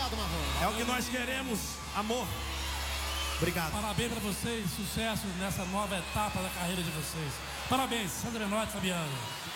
Obrigado, Marrom. É o que nós queremos, amor. Obrigado. Parabéns pra vocês, sucesso nessa nova etapa da carreira de vocês. Parabéns, Sandro Enotti e Fabiano.